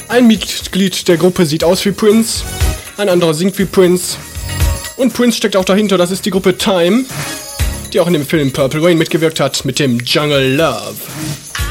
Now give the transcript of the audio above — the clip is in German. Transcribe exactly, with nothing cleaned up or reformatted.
Ein Mitglied der Gruppe sieht aus wie Prince, ein anderer singt wie Prince. Und Prince steckt auch dahinter, das ist die Gruppe Time, die auch in dem Film Purple Rain mitgewirkt hat mit dem Jungle Love.